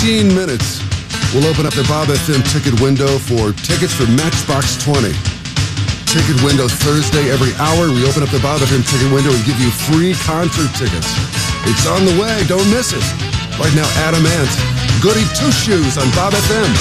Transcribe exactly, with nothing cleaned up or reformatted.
fifteen minutes, we'll open up the Bob F M ticket window for tickets for Matchbox twenty. Ticket window Thursday every hour. We open up the Bob F M ticket window and give you free concert tickets. It's on the way. Don't miss it. Right now, Adam Ant, Goody Two Shoes on Bob F M.